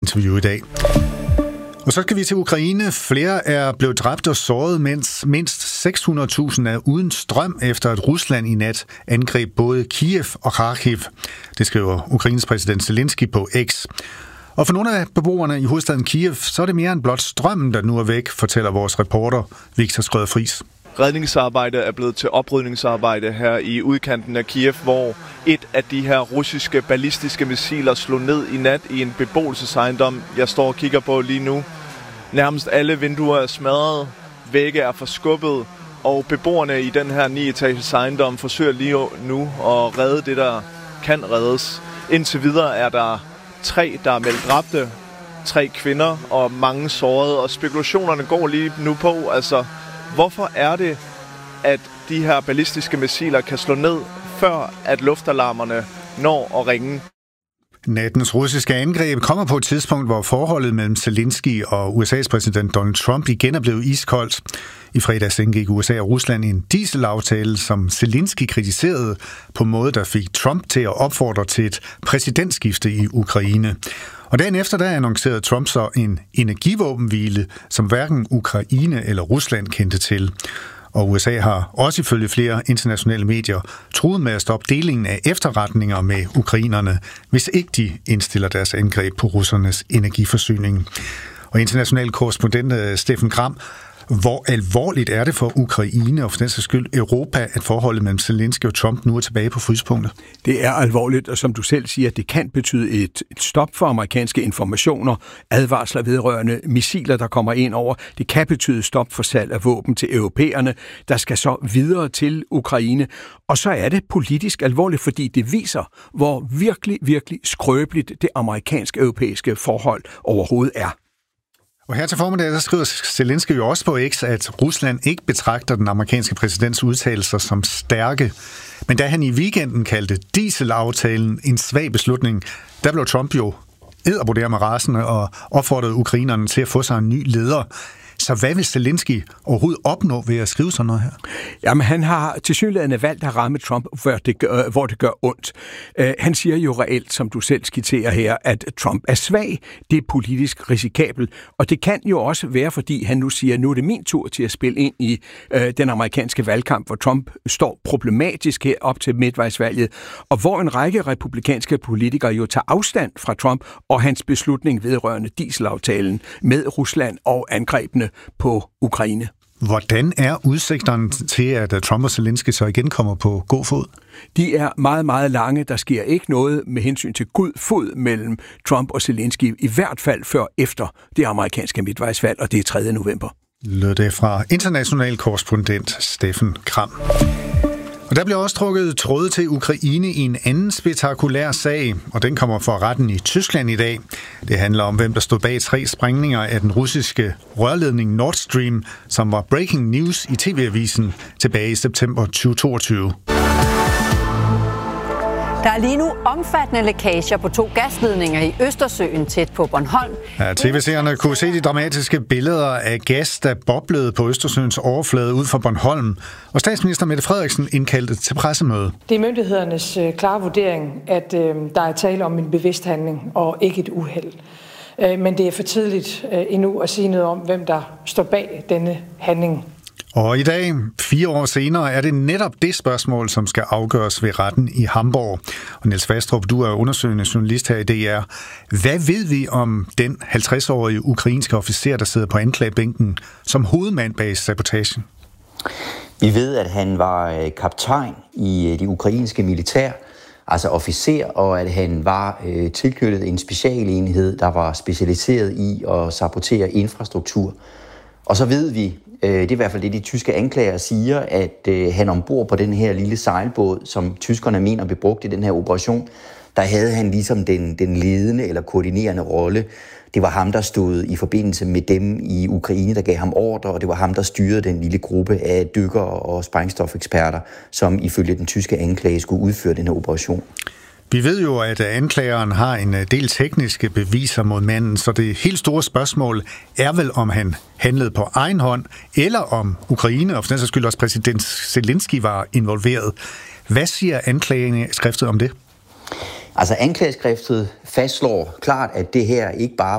interview i dag. Og så skal vi til Ukraine. Flere er blevet dræbt og såret, mens mindst 600.000 er uden strøm, efter at Rusland i nat angreb både Kiev og Kharkiv. Det skriver Ukraines præsident Zelensky på X. Og for nogle af beboerne i hovedstaden Kiev, så er det mere end blot strømmen, der nu er væk, fortæller vores reporter Victor Skrøder Friis. Redningsarbejde er blevet til oprydningsarbejde her i udkanten af Kiev, hvor et af de her russiske ballistiske missiler slog ned i nat i en beboelsesejendom, jeg står og kigger på lige nu. Nærmest alle vinduer er smadret, vægge er forskubbet, og beboerne i den her 9-etages ejendom forsøger lige nu at redde det, der kan reddes. Indtil videre er der 3, der er meldt dræbte, 3 kvinder og mange sårede, og spekulationerne går lige nu på, altså hvorfor er det, at de her ballistiske missiler kan slå ned, før at luftalarmerne når at ringe? Nattens russiske angreb kommer på et tidspunkt, hvor forholdet mellem Zelensky og USA's præsident Donald Trump igen er blevet iskoldt. I fredags indgik USA og Rusland en dieselaftale, som Zelensky kritiserede på en måde, der fik Trump til at opfordre til et præsidentskifte i Ukraine. Og dagen efter, der annoncerede Trump så en energivåbenhvile, som hverken Ukraine eller Rusland kendte til. Og USA har også ifølge flere internationale medier truet med at stoppe delingen af efterretninger med ukrainerne, hvis ikke de indstiller deres angreb på russernes energiforsyning. Og international korrespondent Steffen Gram, hvor alvorligt er det for Ukraine og for den sags skyld Europa, at forholdet mellem Zelensky og Trump nu er tilbage på fryspunktet? Det er alvorligt, og som du selv siger, det kan betyde et stop for amerikanske informationer, advarsler vedrørende missiler, der kommer ind over. Det kan betyde stop for salg af våben til europæerne, der skal så videre til Ukraine. Og så er det politisk alvorligt, fordi det viser, hvor virkelig skrøbeligt det amerikansk-europæiske forhold overhovedet er. Og her til formiddag, der skriver Zelensky jo også på X, at Rusland ikke betragter den amerikanske præsidents udtalelser som stærke. Men da han i weekenden kaldte dieselaftalen en svag beslutning, der blev Trump jo edderborderet med rasende og opfordrede ukrainerne til at få sig en ny leder. Så hvad vil Zelensky overhovedet opnå ved at skrive sådan noget her? Jamen, han har tilsyneladende valgt at ramme Trump, hvor det gør ondt. Han siger jo reelt, som du selv skitserer her, at Trump er svag. Det er politisk risikabelt. Og det kan jo også være, fordi han nu siger, at nu er det min tur til at spille ind i den amerikanske valgkamp, hvor Trump står problematisk her op til midtvejsvalget, og hvor en række republikanske politikere jo tager afstand fra Trump og hans beslutning vedrørende dieselaftalen med Rusland og angrebene på Ukraine. Hvordan er udsigterne til, at Trump og Zelensky så igen kommer på god fod? De er meget, meget lange. Der sker ikke noget med hensyn til god fod mellem Trump og Zelensky, i hvert fald før efter det amerikanske midtvejsvalg, og det er 3. november. Lød det fra international korrespondent Steffen Gram. Og der bliver også trukket tråde til Ukraine i en anden spektakulær sag, og den kommer for retten i Tyskland i dag. Det handler om, hvem der stod bag 3 sprængninger af den russiske rørledning Nord Stream, som var breaking news i TV-avisen tilbage i september 2022. Der er lige nu omfattende lækager på 2 gasledninger i Østersøen tæt på Bornholm. Ja, TV-seerne kunne se de dramatiske billeder af gas, der boblede på Østersøens overflade ud fra Bornholm. Og statsminister Mette Frederiksen indkaldte til pressemøde. Det er myndighedernes klare vurdering, at der er tale om en bevidst handling og ikke et uheld. Men det er for tidligt endnu at sige noget om, hvem der står bag denne handling. Og i dag, 4 år senere, er det netop det spørgsmål, som skal afgøres ved retten i Hamburg. Og Niels Fastrup, du er undersøgende journalist her i DR. Hvad ved vi om den 50-årige ukrainske officer, der sidder på anklagebænken som hovedmand bag sabotagen? Vi ved, at han var kaptajn i det ukrainske militær, altså officer, og at han var tilknyttet en specialenhed, der var specialiseret i at sabotere infrastruktur. Og så ved vi, det er i hvert fald det, de tyske anklager siger, at han ombord på den her lille sejlbåd, som tyskerne mener blev brugt i den her operation, der havde han ligesom den ledende eller koordinerende rolle. Det var ham, der stod i forbindelse med dem i Ukraine, der gav ham ordre, og det var ham, der styrede den lille gruppe af dykkere og sprængstofeksperter, som ifølge den tyske anklage skulle udføre den her operation. Vi ved jo, at anklageren har en del tekniske beviser mod manden, så det helt store spørgsmål er vel, om han handlede på egen hånd, eller om Ukraine, og for den sags skyld også præsident Zelensky, var involveret. Hvad siger anklageskriftet om det? Altså anklageskriftet fastslår klart, at det her ikke bare